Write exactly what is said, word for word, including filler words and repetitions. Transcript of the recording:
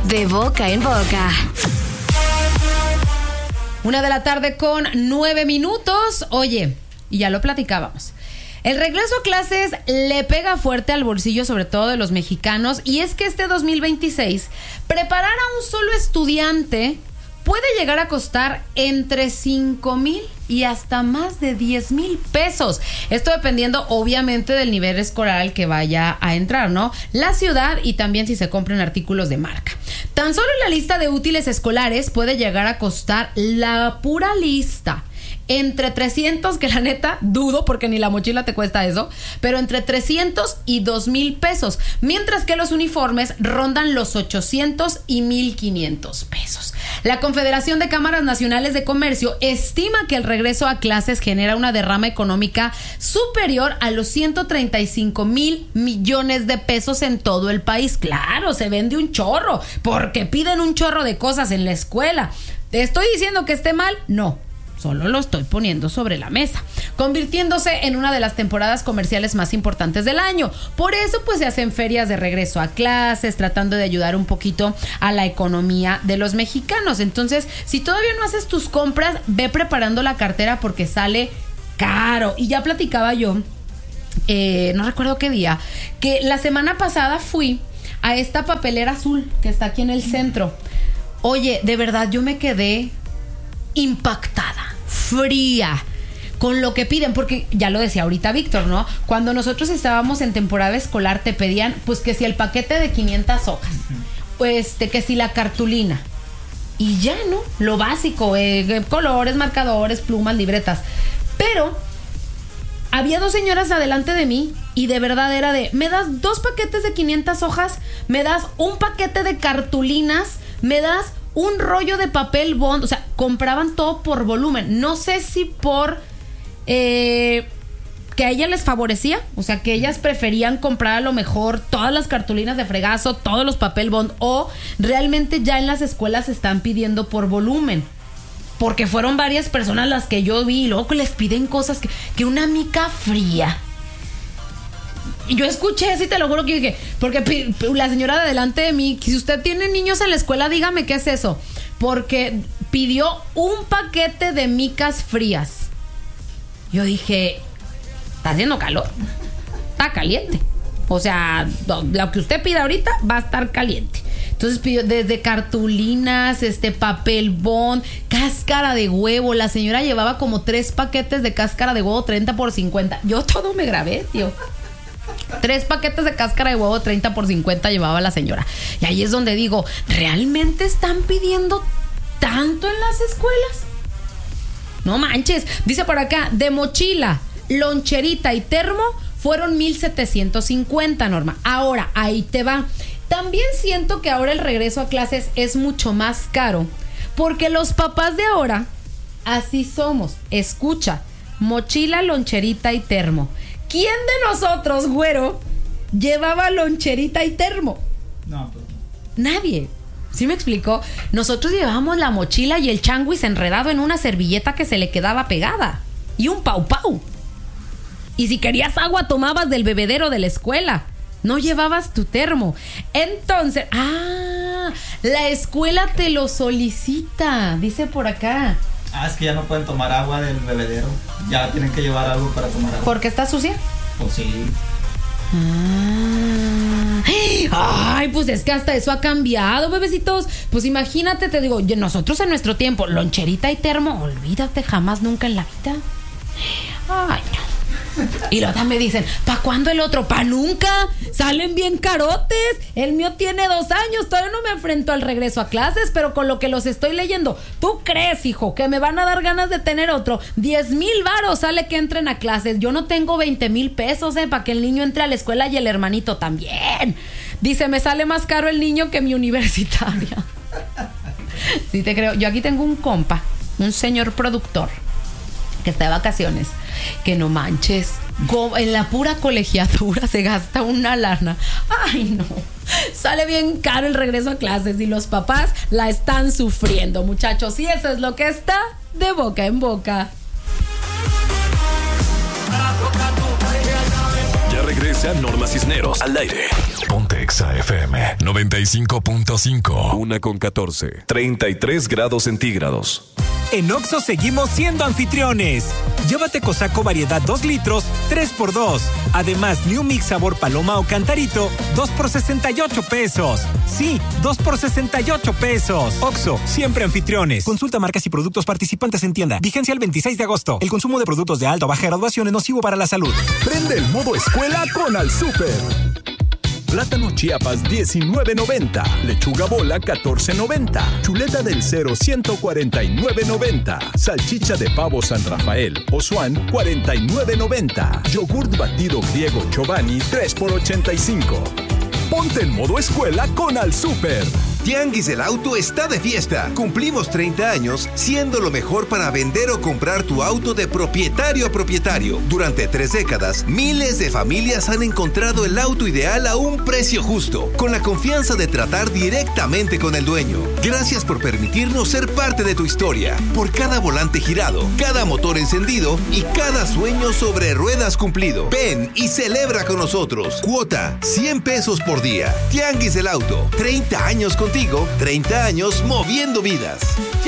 De boca en boca. Una de la tarde con nueve minutos. Oye, y ya lo platicábamos. El regreso a clases le pega fuerte al bolsillo, sobre todo de los mexicanos, y es que este dos mil veintiséis, preparar a un solo estudiante puede llegar a costar entre cinco mil y hasta más de diez mil pesos. Esto dependiendo, obviamente, del nivel escolar al que vaya a entrar, ¿no? La ciudad y también si se compran artículos de marca. Tan solo la lista de útiles escolares puede llegar a costar la pura lista entre trescientos, que la neta dudo porque ni la mochila te cuesta eso, pero entre trescientos y dos mil pesos, mientras que los uniformes rondan los ochocientos y mil quinientos pesos. La Confederación de Cámaras Nacionales de Comercio estima que el regreso a clases genera una derrama económica superior a los ciento treinta y cinco mil millones de pesos en todo el país. Claro, se vende un chorro porque piden un chorro de cosas en la escuela. ¿Te estoy diciendo que esté mal? No. Solo lo estoy poniendo sobre la mesa, convirtiéndose en una de las temporadas comerciales más importantes del año. Por eso pues se hacen ferias de regreso a clases, tratando de ayudar un poquito a la economía de los mexicanos. Entonces, si todavía no haces tus compras, ve preparando la cartera porque sale caro. Y ya platicaba yo, eh, no recuerdo qué día, que la semana pasada fui a esta papelera azul que está aquí en el centro. Oye, de verdad yo me quedé impactada, fría con lo que piden, porque ya lo decía ahorita Víctor, ¿no? Cuando nosotros estábamos en temporada escolar te pedían pues que si el paquete de quinientas hojas, pues este, que si la cartulina y ya, ¿no? Lo básico, eh, colores, marcadores, plumas, libretas. Pero había dos señoras adelante de mí y de verdad era de, me das dos paquetes de quinientas hojas, me das un paquete de cartulinas, me das un rollo de papel bond. O sea, compraban todo por volumen. No sé si por eh, que a ellas les favorecía, o sea, que ellas preferían comprar a lo mejor todas las cartulinas de fregazo, todos los papel bond, o realmente ya en las escuelas están pidiendo por volumen. Porque fueron varias personas las que yo vi y luego que les piden cosas que, que una mica fría. Y yo escuché, sí te lo juro que dije, porque la señora de adelante de mí, si usted tiene niños en la escuela, dígame qué es eso. Porque pidió un paquete de micas frías. Yo dije, está haciendo calor, está caliente. O sea, lo que usted pida ahorita va a estar caliente. Entonces pidió desde cartulinas, este papel bond, cáscara de huevo. La señora llevaba como tres paquetes de cáscara de huevo, treinta por cincuenta. Yo todo me grabé, tío. Tres paquetes de cáscara de huevo, treinta por cincuenta llevaba la señora. Y ahí es donde digo, ¿realmente están pidiendo tanto en las escuelas? No manches. Dice por acá, de mochila, loncherita y termo fueron mil setecientos cincuenta, Norma. Ahora, ahí te va. También siento que ahora el regreso a clases es mucho más caro, porque los papás de ahora, así somos. Escucha, mochila, loncherita y termo. ¿Quién de nosotros, güero, llevaba loncherita y termo? No, pues no. Nadie. ¿Sí me explicó? Nosotros llevábamos la mochila y el changuis enredado en una servilleta que se le quedaba pegada. Y un pau pau. Y si querías agua, tomabas del bebedero de la escuela. No llevabas tu termo. Entonces, ah, la escuela te lo solicita, dice por acá. Ah, es que ya no pueden tomar agua del bebedero. Ya tienen que llevar algo para tomar agua. ¿Por qué está sucia? Pues sí. Ah. Ay, pues es que hasta eso ha cambiado, bebecitos. Pues imagínate, te digo, nosotros en nuestro tiempo, loncherita y termo, olvídate, jamás, nunca en la vida. Ay, no. Y luego me dicen, ¿pa' cuándo el otro? ¡Pa' nunca! Salen bien carotes. El mío tiene dos años. Todavía no me enfrento al regreso a clases, pero con lo que los estoy leyendo, ¿tú crees, hijo, que me van a dar ganas de tener otro? Diez mil varos sale que entren a clases. Yo no tengo veinte mil pesos, eh, para que el niño entre a la escuela y el hermanito también. Dice, me sale más caro el niño que mi universitaria. Sí te creo. Yo aquí tengo un compa, un señor productor, que está de vacaciones, que no manches, en la pura colegiatura se gasta una lana. Ay, no, sale bien caro el regreso a clases y los papás la están sufriendo, muchachos. Y eso es lo que está de boca en boca. Ya regresa Norma Cisneros al aire. Pontex. Exa F M noventa y cinco punto cinco. Una con catorce. treinta y tres grados centígrados. En Oxxo seguimos siendo anfitriones. Llévate Cosaco variedad dos litros, tres por dos. Además, New Mix sabor paloma o cantarito, dos por sesenta y ocho pesos. Sí, dos por sesenta y ocho pesos. Oxxo, siempre anfitriones. Consulta marcas y productos participantes en tienda. Vigencia el veintiséis de agosto. El consumo de productos de alta o baja graduación es nocivo para la salud. Prende el modo escuela con Al Súper. Plátano Chiapas diecinueve noventa, lechuga bola catorce noventa, chuleta del Cero ciento cuarenta y nueve noventa, salchicha de pavo San Rafael o Swan cuarenta y nueve noventa, yogurt batido griego Chobani tres por ochenta y cinco. Ponte en modo escuela con Al Súper. Tianguis del Auto está de fiesta. Cumplimos treinta años siendo lo mejor para vender o comprar tu auto de propietario a propietario. Durante tres décadas, miles de familias han encontrado el auto ideal a un precio justo, con la confianza de tratar directamente con el dueño. Gracias por permitirnos ser parte de tu historia. Por cada volante girado, cada motor encendido y cada sueño sobre ruedas cumplido. Ven y celebra con nosotros. Cuota cien pesos por día. Tianguis del Auto. treinta años contigo. treinta años moviendo vidas.